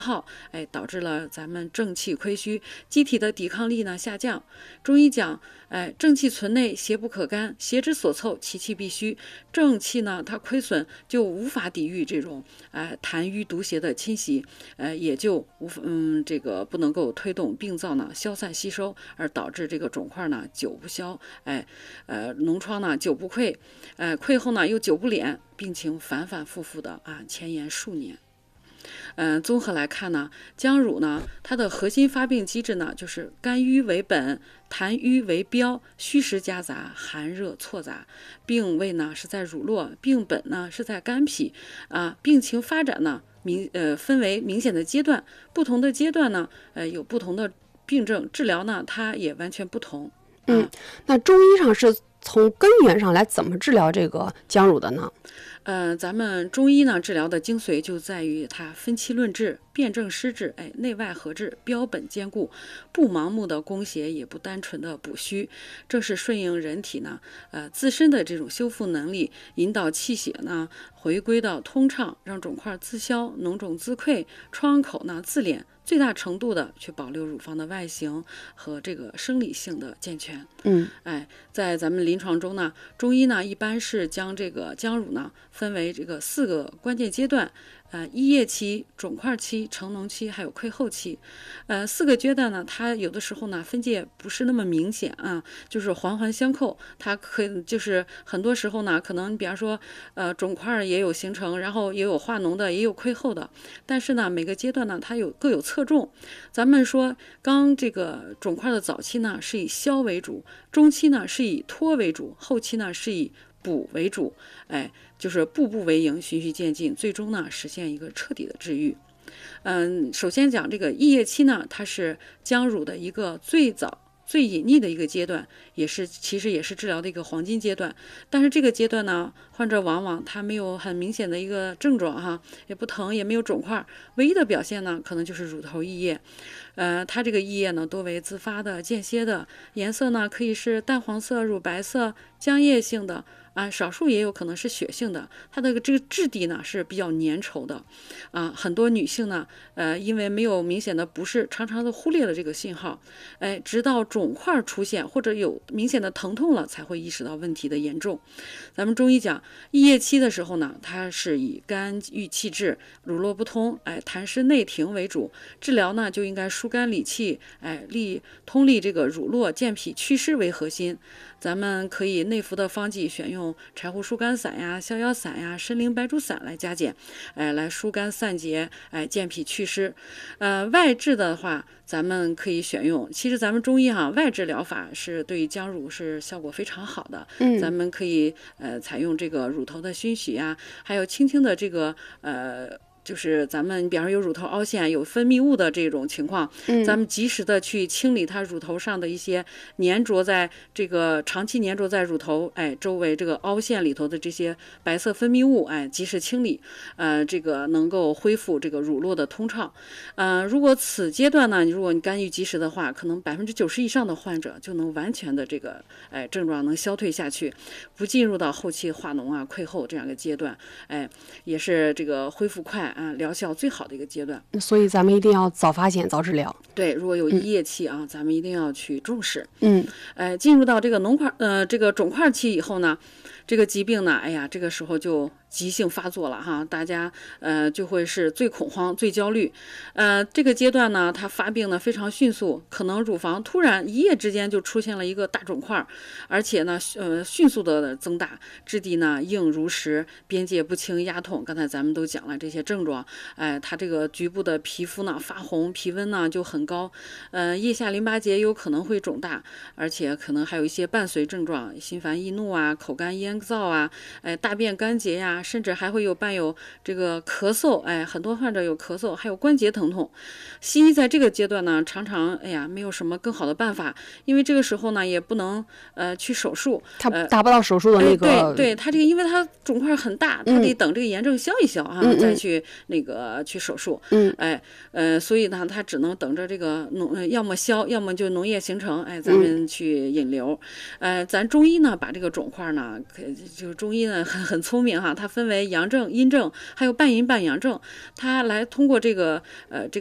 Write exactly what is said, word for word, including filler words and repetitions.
耗，哎，导致了咱们正气亏虚，机体的抵抗力呢下降。中医讲，哎，正气存内，邪不可干，邪之所凑，其气必虚。正气呢，它亏损就无法抵御这种哎痰瘀毒邪的侵袭，呃，也就无嗯这个不能够推动病灶呢消散吸收，而导致这个肿块呢久不消，哎，呃，脓疮呢久不溃，呃，溃后呢又久不敛，病情反反复复的啊牵延数年。嗯、呃，综合来看呢，姜乳呢，它的核心发病机制呢，就是肝郁为本，痰瘀为标，虚实夹杂，寒热错杂。病位呢是在乳络，病本呢是在肝脾啊。病情发展呢，明呃分为明显的阶段，不同的阶段呢，呃有不同的病症，治疗呢它也完全不同。啊、 嗯，那中医上是从根源上来怎么治疗这个姜乳的呢？ 呃，咱们中医呢治疗的精髓就在于它分期论治，辨证施治，哎，内外合治，标本兼顾，不盲目的攻邪，也不单纯的补虚，正是顺应人体呢，呃自身的这种修复能力，引导气血呢回归到通畅，让肿块自消，脓肿自溃，创口呢自敛。最大程度的去保留乳房的外形和这个生理性的健全。 嗯， 哎，在咱们临床中呢，中医呢一般是将这个姜乳呢分为这个四个关键阶段，呃，一液期、肿块期、成脓期，还有溃后期。呃，四个阶段呢，它有的时候呢分界不是那么明显啊，就是环环相扣。它可以就是很多时候呢，可能比方说，呃，肿块也有形成，然后也有化脓的，也有溃后的。但是呢，每个阶段呢，它有各有侧重。咱们说，刚这个肿块的早期呢，是以消为主；中期呢是以脱为主；后期呢是以补为主。哎，就是步步为营，循序渐进，最终呢实现一个彻底的治愈。嗯，首先讲这个溢液期呢，它是姜乳的一个最早最隐匿的一个阶段，也是其实也是治疗的一个黄金阶段。但是这个阶段呢，患者往往他没有很明显的一个症状哈，也不疼，也没有肿块，唯一的表现呢，可能就是乳头溢液。呃，它这个溢液呢，多为自发的、间歇的，颜色呢可以是淡黄色、乳白色、浆液性的。啊，少数也有可能是血性的，它的这个质地呢是比较粘稠的，啊，很多女性呢，呃，因为没有明显的不适，常常的忽略了这个信号，哎，直到肿块出现或者有明显的疼痛了，才会意识到问题的严重。咱们中医讲，溢液期的时候呢，它是以肝郁气滞、乳络不通，哎，痰湿内停为主，治疗呢就应该疏肝理气，哎，利通利这个乳络健脾祛湿为核心。咱们可以内服的方剂选用柴胡疏肝散呀、逍遥散呀、参苓白术散来加减，哎，来疏肝散结，哎，健脾祛湿。呃，外治的话，咱们可以选用，其实咱们中医哈，外治疗法是对于姜乳是效果非常好的。 嗯， 咱们可以呃采用这个乳头的熏洗呀，还有轻轻的这个呃。就是咱们比方说有乳头凹陷、有分泌物的这种情况， 嗯， 咱们及时的去清理它乳头上的一些粘着在这个长期粘着在乳头哎周围这个凹陷里头的这些白色分泌物，哎，及时清理，呃，这个能够恢复这个乳络的通畅。呃，如果此阶段呢，如果你干预及时的话，可能百分之九十以上的患者就能完全的这个哎症状能消退下去，不进入到后期化脓啊、溃后这样一个阶段，哎，也是这个恢复快。啊，疗效最好的一个阶段， 所以咱们一定要早发现、早治疗。 对，如果有溢液期啊、嗯，咱们一定要去重视。 嗯， 呃，进入到这个脓块呃这个肿块期以后呢，这个疾病呢，哎呀，这个时候就急性发作了哈，大家呃就会是最恐慌、最焦虑。呃，这个阶段呢，它发病呢非常迅速，可能乳房突然一夜之间就出现了一个大肿块，而且呢，呃，迅速的增大，质地呢硬如石，边界不清、压痛。刚才咱们都讲了这些症状，哎，它这个局部的皮肤呢发红，皮温呢就很高，呃，腋下淋巴结有可能会肿大，而且可能还有一些伴随症状，心烦易怒啊，口干咽燥啊，哎，大便干结呀，甚至还会有伴有这个咳嗽，哎，很多患者有咳嗽，还有关节疼痛。西医在这个阶段呢，常常哎呀没有什么更好的办法，因为这个时候呢也不能呃去手术， 他达不到手术的那个， 呃、对对，他这个因为他肿块很大，他得等这个炎症消一消啊， 嗯、 再去那个去手术， 嗯， 哎呃，所以呢，他只能等着这个脓，要么消，要么就脓液形成，哎，咱们去引流。嗯、呃，咱中医呢，把这个肿块呢，就是中医呢很很聪明哈，他分为阳症、阴症，还有半阴半阳症。它来通过这个呃这个